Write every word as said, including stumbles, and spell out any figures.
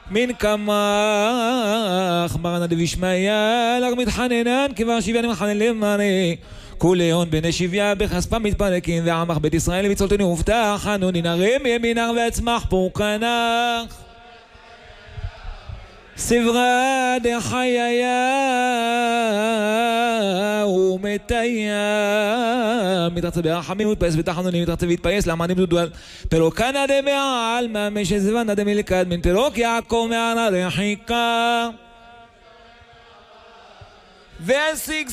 מן כמך מרנה דבישמיה לך מתחננן כבר שוויין מחנן למעני כולי הון בני שביה בכספם מתפלקים ועמך בית ישראל מצולתנו הובטח אנו ננרם ימינר ועצמח פורקנך סברה דחיה ומתיה מתרצה ברחמים ומתפייס ותחנונים מתרצה והתפייס לעמדים דודואל פלוקנה דמעל ממש זבנה דמלכד מן פלוק יעקב מענה דחיקה והשיג